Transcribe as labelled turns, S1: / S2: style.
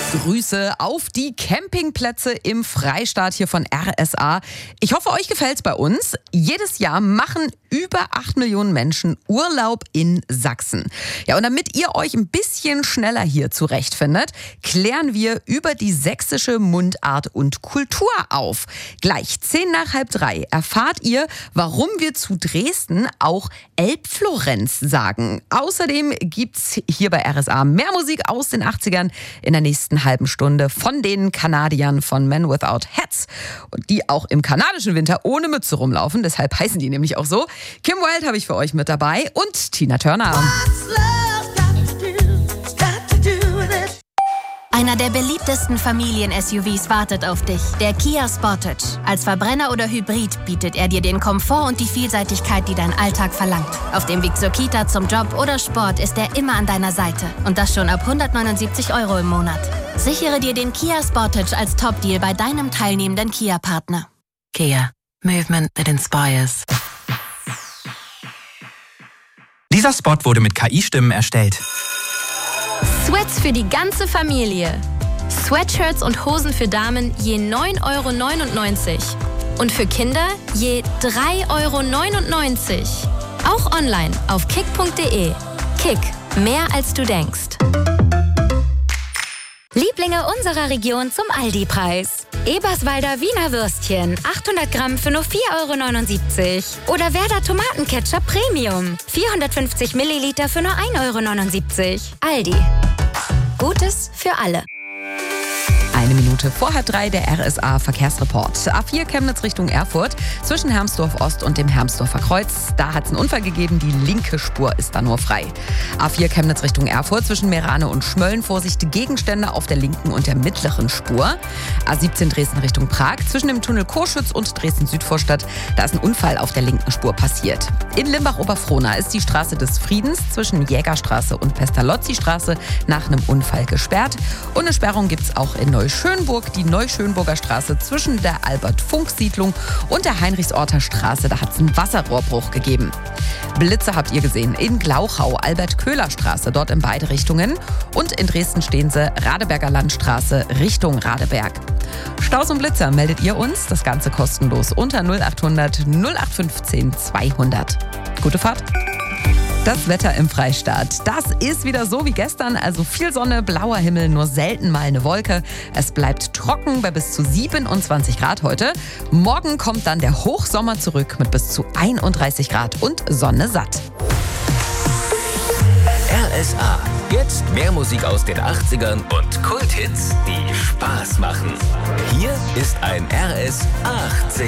S1: Grüße auf die Campingplätze im Freistaat hier von RSA. Ich hoffe, euch gefällt's bei uns. Jedes Jahr machen über 8 Millionen Menschen Urlaub in Sachsen. Ja, und damit ihr euch ein bisschen schneller hier zurechtfindet, klären wir über die sächsische Mundart und Kultur auf. Gleich 2:10 erfahrt ihr, warum wir zu Dresden auch Elbflorenz sagen. Außerdem gibt's hier bei RSA mehr Musik aus den 80ern in der nächsten halben Stunde von den Kanadiern von Men Without Hats, die auch im kanadischen Winter ohne Mütze rumlaufen. Deshalb heißen die nämlich auch so. Kim Wilde habe ich für euch mit dabei und Tina Turner.
S2: Einer der beliebtesten Familien-SUVs wartet auf dich, der Kia Sportage. Als Verbrenner oder Hybrid bietet er dir den Komfort und die Vielseitigkeit, die dein Alltag verlangt. Auf dem Weg zur Kita, zum Job oder Sport ist er immer an deiner Seite. Und das schon ab 179 € im Monat. Sichere dir den Kia Sportage als Top-Deal bei deinem teilnehmenden Kia-Partner.
S3: Kia. Movement that inspires. Dieser Spot wurde mit KI-Stimmen erstellt.
S4: Sweats für die ganze Familie. Sweatshirts und Hosen für Damen je 9,99 € und für Kinder je 3,99 €. Auch online auf kick.de. Kick, mehr als du denkst.
S5: Lieblinge unserer Region zum Aldi-Preis. Eberswalder Wiener Würstchen, 800 Gramm für nur 4,79 € Oder Werder Tomatenketchup Premium, 450 Milliliter für nur 1,79 €. Aldi. Gutes für alle.
S1: 1 Minute vor 2:30 der RSA Verkehrsreport. A4 Chemnitz Richtung Erfurt zwischen Hermsdorf Ost und dem Hermsdorfer Kreuz. Da hat es einen Unfall gegeben, die linke Spur ist da nur frei. A4 Chemnitz Richtung Erfurt zwischen Meerane und Schmölln. Vorsicht, Gegenstände auf der linken und der mittleren Spur. A17 Dresden Richtung Prag zwischen dem Tunnel Coschütz und Dresden-Südvorstadt. Da ist ein Unfall auf der linken Spur passiert. In Limbach-Oberfrohna ist die Straße des Friedens zwischen Jägerstraße und Pestalozzi-Straße nach einem Unfall gesperrt. Und eine Sperrung gibt es auch in Neuschönburg, die Neuschönburger Straße zwischen der Albert-Funk-Siedlung und der Heinrichsorter Straße. Da hat es einen Wasserrohrbruch gegeben. Blitze habt ihr gesehen in Glauchau, Albert-Köhler-Straße, dort in beide Richtungen. Und in Dresden stehen sie, Radeberger Landstraße Richtung Radeberg. Staus und Blitzer meldet ihr uns, das Ganze kostenlos unter 0800 0815 200. Gute Fahrt! Das Wetter im Freistaat, das ist wieder so wie gestern, also viel Sonne, blauer Himmel, nur selten mal eine Wolke. Es bleibt trocken bei bis zu 27 Grad heute. Morgen kommt dann der Hochsommer zurück mit bis zu 31 Grad und Sonne satt.
S6: RSA, jetzt mehr Musik aus den 80ern und Kulthits, die Spaß machen. Hier ist ein RS 80er.